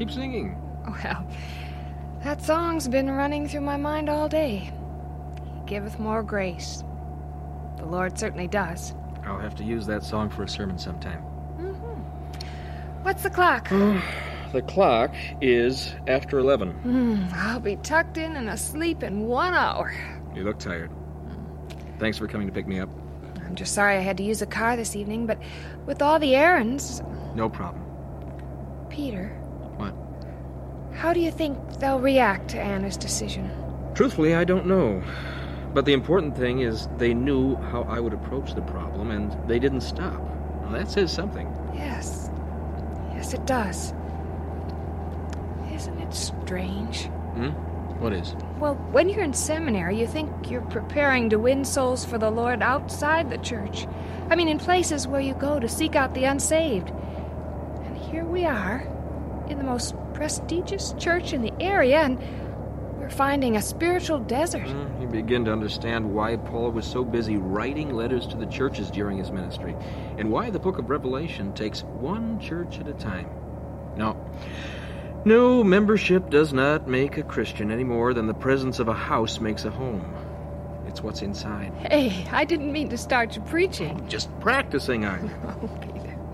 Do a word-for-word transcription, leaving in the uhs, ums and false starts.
Keep singing. Well, that song's been running through my mind all day. He giveth more grace. The Lord certainly does. I'll have to use that song for a sermon sometime. Mm-hmm. What's the clock? Oh, the clock is after eleven. Mm, I'll be tucked in and asleep in one hour. You look tired. Thanks for coming to pick me up. I'm just sorry I had to use the car this evening, but with all the errands... No problem. Peter. What? How do you think they'll react to Anna's decision? Truthfully, I don't know. But the important thing is they knew how I would approach the problem, and they didn't stop. Now, that says something. Yes. Yes, it does. Isn't it strange? Hmm? What is? Well, when you're in seminary, you think you're preparing to win souls for the Lord outside the church. I mean, in places where you go to seek out the unsaved. And here we are, in the most prestigious church in the area, and we're finding a spiritual desert. Mm, you begin to understand why Paul was so busy writing letters to the churches during his ministry, and why the book of Revelation takes one church at a time. No. No, membership does not make a Christian any more than the presence of a house makes a home. It's what's inside. Hey, I didn't mean to start you preaching. Just practicing, aren't you? Okay,